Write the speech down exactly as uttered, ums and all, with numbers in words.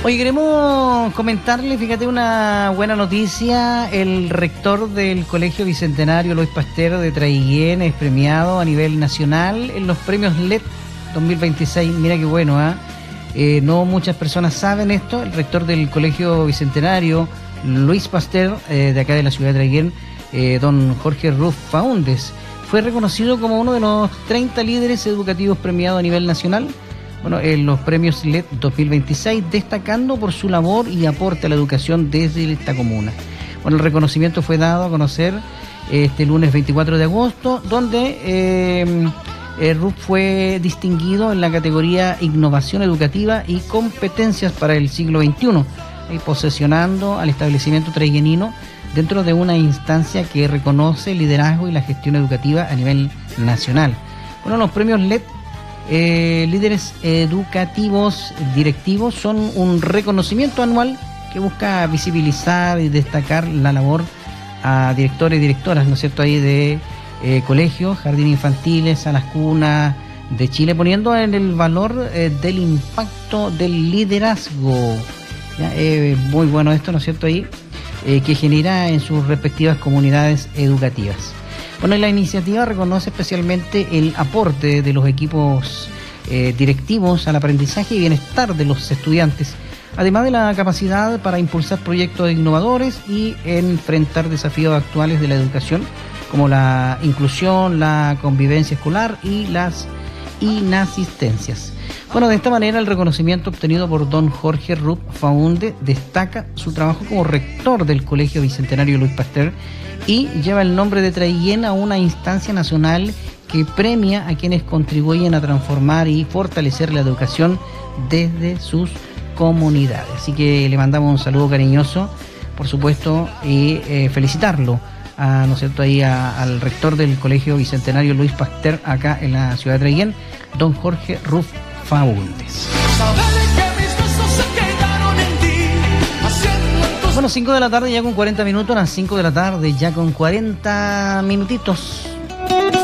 Oye, queremos comentarle, fíjate, una buena noticia. El rector del Colegio Bicentenario Luis Pasteur de Traiguén es premiado a nivel nacional en los premios L E D dos mil veintiséis. Mira qué bueno, ¿eh? Eh, no muchas personas saben esto. El rector del Colegio Bicentenario Luis Pasteur, eh, de acá de la ciudad de Traiguén, eh, don Jorge Ruf Faúndez, fue reconocido como uno de los treinta líderes educativos premiados a nivel nacional. Bueno, en los premios L E D dos mil veintiséis, destacando por su labor y aporte a la educación desde esta comuna. Bueno, el reconocimiento fue dado a conocer este lunes veinticuatro de agosto, donde eh, eh, Rupp fue distinguido en la categoría Innovación Educativa y Competencias para el siglo veintiuno, y posesionando al establecimiento traiguenino dentro de una instancia que reconoce el liderazgo y la gestión educativa a nivel nacional. Bueno, los premios L E D Eh, líderes educativos directivos son un reconocimiento anual que busca visibilizar y destacar la labor a directores y directoras, ¿no es cierto?, ahí de eh, colegios, jardines infantiles, salas cunas de Chile, poniendo en el valor eh, del impacto del liderazgo. ¿Ya? Eh, muy bueno esto, ¿no es cierto?, ahí eh, que genera en sus respectivas comunidades educativas. Bueno, la iniciativa reconoce especialmente el aporte de los equipos eh, directivos al aprendizaje y bienestar de los estudiantes, además de la capacidad para impulsar proyectos innovadores y enfrentar desafíos actuales de la educación, como la inclusión, la convivencia escolar y las inasistencias. Bueno, de esta manera el reconocimiento obtenido por don Jorge Ruf Faúndez destaca su trabajo como rector del Colegio Bicentenario Luis Pasteur y lleva el nombre de Traiguén a una instancia nacional que premia a quienes contribuyen a transformar y fortalecer la educación desde sus comunidades. Así que le mandamos un saludo cariñoso, por supuesto, y eh, felicitarlo a, ¿no es cierto?, ahí a, al rector del Colegio Bicentenario Luis Pasteur acá en la ciudad de Traiguén, don Jorge Ruf Faúndez. Bueno, cinco de la tarde ya con cuarenta minutos, a las cinco de la tarde ya con cuarenta minutitos.